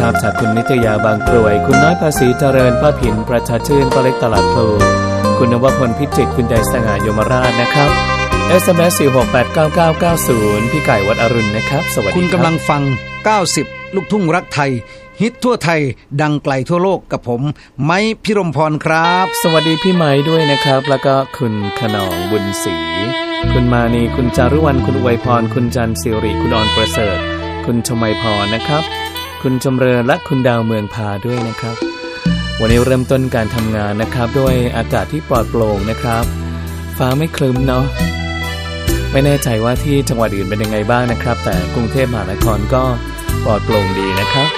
นะครับจากคุณนิตยาบางกรวยคุณน้อยภาษีเจริญป้าผินประชาชื่นป้าเล็กตลาดพลูคุณนวพลพิจิตรคุณใดสง่ายมราชนะครับ SMS 4689990พี่ไก่วัดอรุณนะครับสวัสดีครับคุณกำลังฟัง90ลูกทุ่งรักไทยฮิตทั่วไทยดังไกลทั่วโลกกับผมไม้พิรมพรครับสวัสดีพี่ไม้ด้วยนะครับแล้วก็คุณขนองบุญศรีคุณมานีคุณจารุวรรณคุณอวยพรคุณจันทร์สิริคุณอรประเสริฐคุณชมัยพรนะครับคุณจำเริญและคุณดาวเมืองพาด้วยนะครับวันนี้เริ่มต้นการทำงานนะครับด้วยอากาศที่ปลอดโปร่งนะครับฟ้าไม่ครึ้มเนาะไม่แน่ใจว่าที่จังหวัดอื่นเป็นยังไงบ้างนะครับแต่กรุงเทพมหานครก็ปลอดโปร่งดีนะครับ